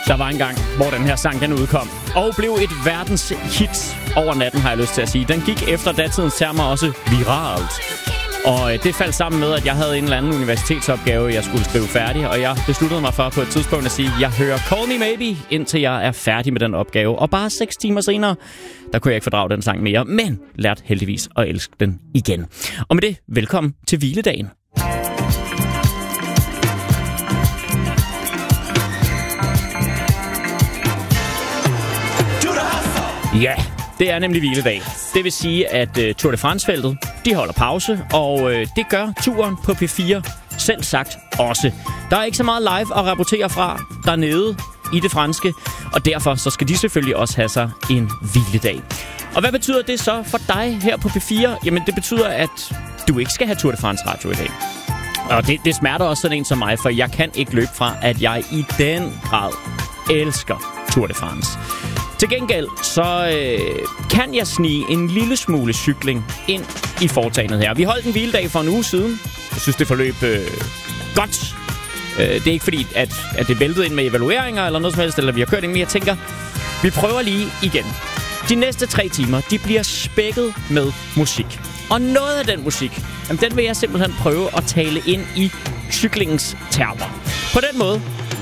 Der var en gang, hvor den her sang den udkom, og blev et verdens hit over natten, har jeg lyst til at sige. Den gik efter datidens termer også viralt. Og det faldt sammen med, at jeg havde en eller anden universitetsopgave, jeg skulle skrive færdig. Og jeg besluttede mig for på et tidspunkt at sige, at jeg hører Call Me Maybe, indtil jeg er færdig med den opgave. Og bare 6 timer senere, der kunne jeg ikke fordrage den sang mere, men lærte heldigvis at elske den igen. Og med det, velkommen til hviledagen. Ja, det er nemlig hviledag. Det vil sige, at Tour de France-feltet, de holder pause, og det gør turen på P4 selv sagt også. Der er ikke så meget live at rapportere fra dernede i det franske, og derfor så skal de selvfølgelig også have sig en hviledag. Og hvad betyder det så for dig her på P4? Jamen, det betyder, at du ikke skal have Tour de France-radio i dag. Og det smerter også sådan en som mig, for jeg kan ikke løbe fra, at jeg i den grad elsker Tour de France. Til gengæld så kan jeg snige en lille smule cykling ind i foretagendet her. Vi holdt en hviledag for en uge siden. Jeg synes, det forløb godt. Det er ikke fordi, at det væltede ind med evalueringer eller noget som helst, eller vi har kørt ind, men jeg tænker, vi prøver lige igen. De næste 3 timer, de bliver spækket med musik. Og noget af den musik, jamen, den vil jeg simpelthen prøve at tale ind i cyklingens termer. På den måde,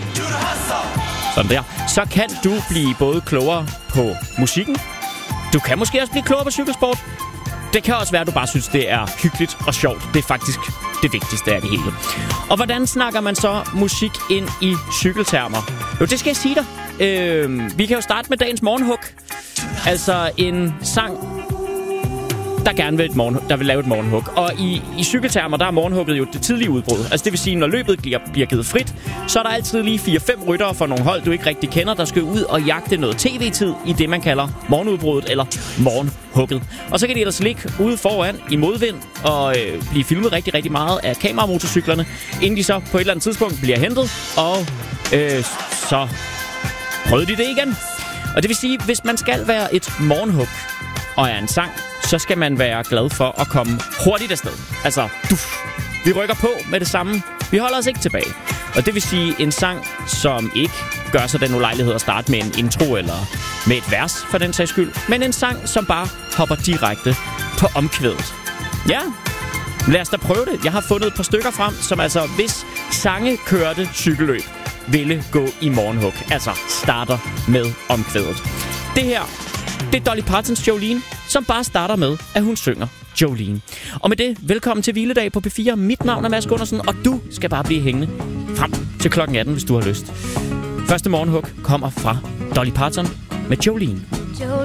sådan der, så kan du blive både klogere på musikken. Du kan måske også blive klogere på cykelsport. Det kan også være, at du bare synes, det er hyggeligt og sjovt. Det er faktisk det vigtigste af det hele. Og hvordan snakker man så musik ind i cykeltermer? Jo, det skal jeg sige dig. Vi kan jo starte med dagens morgenhug. Altså en sang, der gerne vil lave et morgenhug. Og i cykeltermer, der er morgenhugget jo det tidlige udbrud. Altså det vil sige, når løbet bliver givet frit, så er der altid lige 4-5 ryttere for nogle hold, du ikke rigtig kender, der skal ud og jagte noget tv-tid i det, man kalder morgenudbruddet eller morgenhugget. Og så kan de ellers ligge ude foran i modvind og blive filmet rigtig, rigtig meget af kameramotorcyklerne, inden de så på et eller andet tidspunkt bliver hentet, og så prøvede de det igen. Og det vil sige, hvis man skal være et morgenhug og er en sang, så skal man være glad for at komme hurtigt afsted. Altså, vi rykker på med det samme. Vi holder os ikke tilbage. Og det vil sige en sang, som ikke gør sig den ulejlighed at starte med en intro eller med et vers for den sags skyld, men en sang, som bare hopper direkte på omkvædet. Ja, lad os da prøve det. Jeg har fundet et par stykker frem, som altså, hvis sange kørte cykelløb, ville gå i morgenhug. Altså, starter med omkvædet. Det her, det er Dolly Partons Jolene, som bare starter med, at hun synger Jolene. Og med det, velkommen til hviledag på P4. Mit navn er Mads Gundersen, og du skal bare blive hængende frem til klokken 18, hvis du har lyst. Første morgenhug kommer fra Dolly Parton med Jolene.